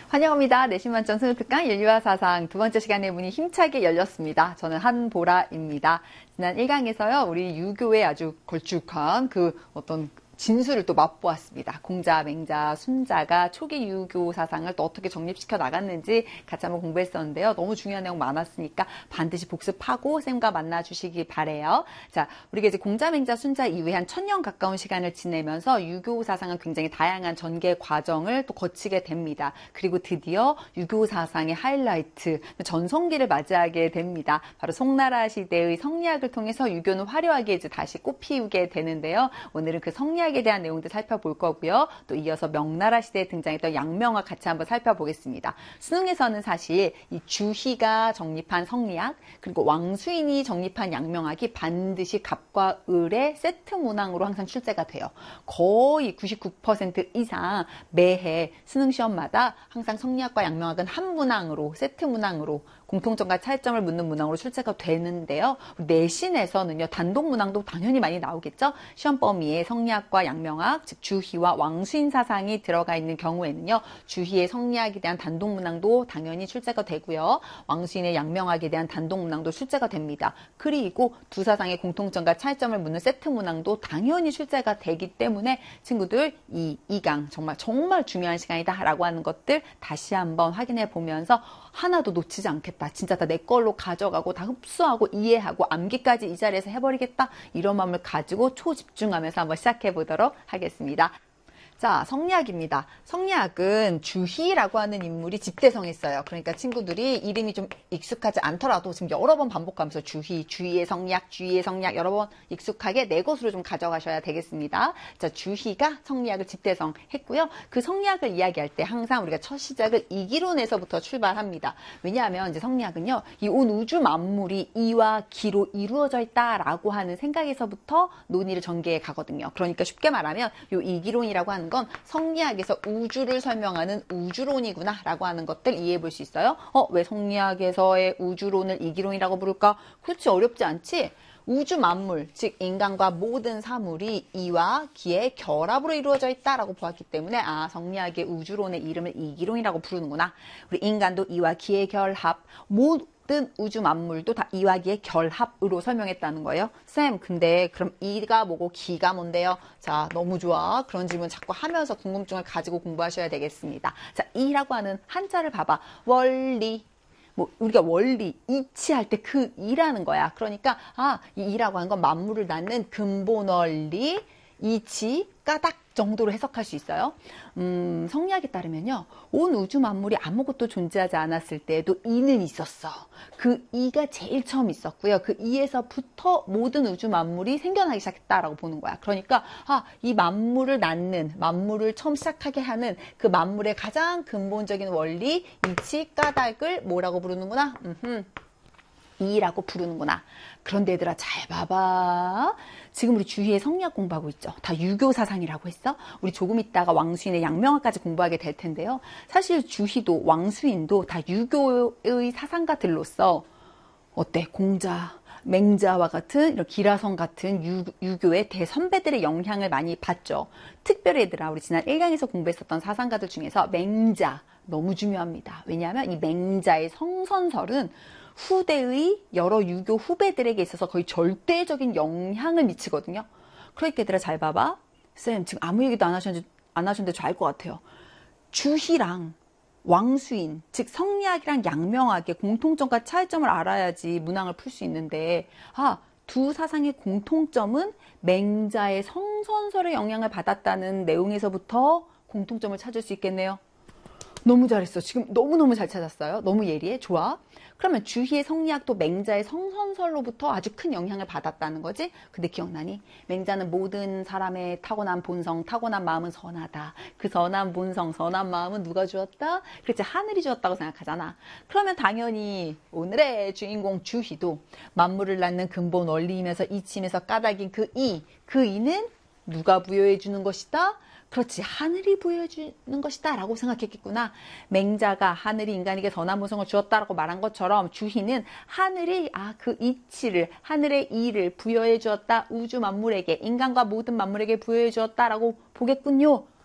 환영합니다. 내신만점 수능특강 인류와 사상 두 번째 시간의 문이 힘차게 열렸습니다. 저는 한보라입니다. 지난 1강에서요, 우리 유교의 아주 걸쭉한 어떤 진수를 또 맛보았습니다. 공자, 맹자, 순자가 초기 유교 사상을 또 어떻게 정립시켜 나갔는지 같이 한번 공부했었는데요. 너무 중요한 내용 많았으니까 반드시 복습하고 쌤과 만나주시기 바래요. 자, 우리가 이제 공자, 맹자, 순자 이후에 한 1000년 가까운 시간을 지내면서 유교 사상은 굉장히 다양한 전개 과정을 또 거치게 됩니다. 그리고 드디어 유교 사상의 하이라이트, 전성기를 맞이하게 됩니다. 바로 송나라 시대의 성리학을 통해서 유교는 화려하게 이제 다시 꽃피우게 되는데요. 오늘은 그 성리학 에 대한 내용들 살펴볼 거고요. 또 이어서 명나라 시대에 등장했던 양명학 같이 한번 살펴보겠습니다. 수능에서는 사실 이 주희가 정립한 성리학 그리고 왕수인이 정립한 양명학이 반드시 갑과 을의 세트 문항으로 항상 출제가 돼요. 거의 99% 이상 매해 수능 시험마다 항상 성리학과 양명학은 한 문항으로 세트 문항으로 공통점과 차이점을 묻는 문항으로 출제가 되는데요. 내신에서는요, 단독 문항도 당연히 많이 나오겠죠. 시험 범위에 성리학과 양명학, 즉 주희와 왕수인 사상이 들어가 있는 경우에는요, 주희의 성리학에 대한 단독 문항도 당연히 출제가 되고요. 왕수인의 양명학에 대한 단독 문항도 출제가 됩니다. 그리고 두 사상의 공통점과 차이점을 묻는 세트 문항도 당연히 출제가 되기 때문에 친구들 이 2강 정말 중요한 시간이다라고 하는 것들 다시 한번 확인해 보면서 하나도 놓치지 않겠다. 진짜 다 내 걸로 가져가고 다 흡수하고 이해하고 암기까지 이 자리에서 해버리겠다. 이런 마음을 가지고 초집중하면서 한번 시작해 보도록 하겠습니다. 자, 성리학입니다. 성리학은 주희라고 하는 인물이 집대성했어요. 그러니까 친구들이 이름이 좀 익숙하지 않더라도 지금 여러 번 반복하면서 주희의 성리학 여러 번 익숙하게 내 것으로 좀 가져가셔야 되겠습니다. 자, 주희가 성리학을 집대성했고요. 그 성리학을 이야기할 때 항상 우리가 첫 시작을 이기론에서부터 출발합니다. 왜냐하면 이제 성리학은요, 이 온 우주 만물이 이와 기로 이루어져 있다라고 하는 생각에서부터 논의를 전개해 가거든요. 그러니까 쉽게 말하면 이 이기론이라고 하는 건 성리학에서 우주를 설명하는 우주론이구나 라고 하는 것들 이해해 볼 수 있어요. 왜 성리학에서의 우주론을 이기론이라고 부를까? 그렇지, 어렵지 않지? 우주 만물, 즉 인간과 모든 사물이 이와 기의 결합으로 이루어져 있다라고 보았기 때문에 성리학의 우주론의 이름을 이기론이라고 부르는구나. 우리 인간도 이와 기의 결합, 모든 우주 만물도 다 이와 기의 결합으로 설명했다는 거예요. 쌤, 근데 그럼 이가 뭐고 기가 뭔데요? 자, 너무 좋아. 그런 질문 자꾸 하면서 궁금증을 가지고 공부하셔야 되겠습니다. 자, 이라고 하는 한자를 봐봐. 원리. 우리가 원리, 이치할 때 그 이라는 거야. 그러니까 이 이라고 하는 건 만물을 낳는 근본 원리, 이치, 까닭 정도로 해석할 수 있어요. 성리학에 따르면요, 온 우주 만물이 아무것도 존재하지 않았을 때에도 이는 있었어. 그 이가 제일 처음 있었고요. 그 이에서부터 모든 우주 만물이 생겨나기 시작했다라고 보는 거야. 그러니까 이 만물을 낳는, 만물을 처음 시작하게 하는 그 만물의 가장 근본적인 원리, 이치, 까닭을 뭐라고 부르는구나? 이라고 부르는구나. 그런데 얘들아, 잘 봐봐. 지금 우리 주희의 성리학 공부하고 있죠. 다 유교 사상이라고 했어. 우리 조금 있다가 왕수인의 양명학까지 공부하게 될 텐데요. 사실 주희도 왕수인도 다 유교의 사상가들로서 어때? 공자, 맹자와 같은 이런 기라성 같은 유교의 대선배들의 영향을 많이 받죠. 특별히 얘들아, 우리 지난 1강에서 공부했었던 사상가들 중에서 맹자 너무 중요합니다. 왜냐하면 이 맹자의 성선설은 후대의 여러 유교 후배들에게 있어서 거의 절대적인 영향을 미치거든요. 그러니까 얘들아, 잘 봐봐. 쌤, 지금 아무 얘기도 안 하셨는데 저 알 것 같아요. 주희랑 왕수인, 즉 성리학이랑 양명학의 공통점과 차이점을 알아야지 문항을 풀 수 있는데 두 사상의 공통점은 맹자의 성선설의 영향을 받았다는 내용에서부터 공통점을 찾을 수 있겠네요. 너무 잘했어. 지금 너무너무 잘 찾았어요. 너무 예리해. 좋아. 그러면 주희의 성리학도 맹자의 성선설로부터 아주 큰 영향을 받았다는 거지. 근데 기억나니? 맹자는 모든 사람의 타고난 본성, 타고난 마음은 선하다. 그 선한 본성, 선한 마음은 누가 주었다? 그렇지, 하늘이 주었다고 생각하잖아. 그러면 당연히 오늘의 주인공 주희도 만물을 낳는 근본 원리이면서 이치면서 까닭인 그 이는 누가 부여해 주는 것이다? 그렇지, 하늘이 부여해주는 것이다 라고 생각했겠구나. 맹자가 하늘이 인간에게 선한 본성을 주었다라고 말한 것처럼 주희는 하늘이 그 이치를, 하늘의 이를 부여해 주었다, 우주 만물에게, 인간과 모든 만물에게 부여해 주었다라고 보겠군요.